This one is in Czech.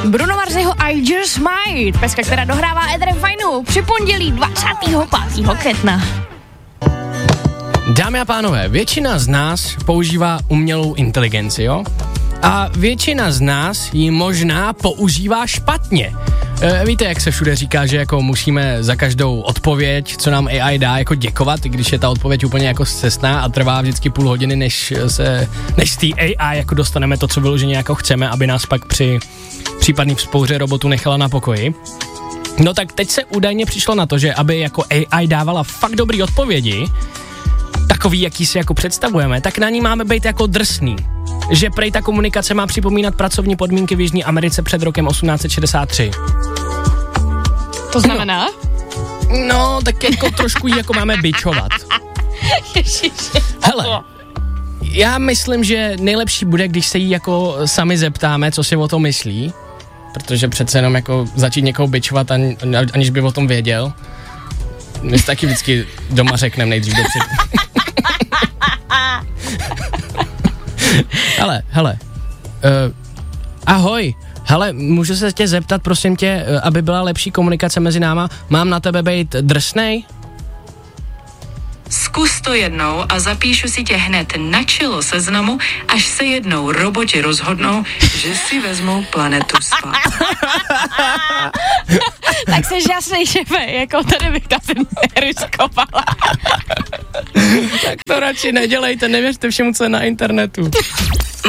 Bruno Marsého I Just Might, peska, která dohrává Ed Fajnu při pondělí 25. května. Dámy a pánové, většina z nás používá umělou inteligenci, jo? A většina z nás ji možná používá špatně. Víte, jak se všude říká, že jako musíme za každou odpověď, co nám AI dá, jako děkovat, i když je ta odpověď úplně jako scestná a trvá vždycky půl hodiny, než z té AI jako dostaneme to, co vyloženě jako chceme, aby nás pak při případný vzpouře robotu nechala na pokoji. No tak teď se údajně přišlo na to, že aby jako AI dávala fakt dobrý odpovědi, takový, jaký si jako představujeme, tak na ní máme být jako drsný. Že prej ta komunikace má připomínat pracovní podmínky v Jižní Americe před rokem 1863. To znamená? No, tak jako trošku jí jako máme bičovat. Hele, já myslím, že nejlepší bude, když se jí jako sami zeptáme, co si o tom myslí, protože přece jenom jako začít někoho bičovat, aniž by o tom věděl. My si taky vždycky doma řekneme nejdřív dopředu. Hele, ahoj, hele, můžu se tě zeptat, prosím tě, aby byla lepší komunikace mezi náma, mám na tebe být drsnej? Zkus to jednou a zapíšu si tě hned na čelo seznamu, až se jednou roboti rozhodnou, že si vezmou planetu spát. Tak jsi jasný, šefe, jako tady bych asi neriskovala. Tak to radši nedělejte, nevěřte všemu, co je na internetu.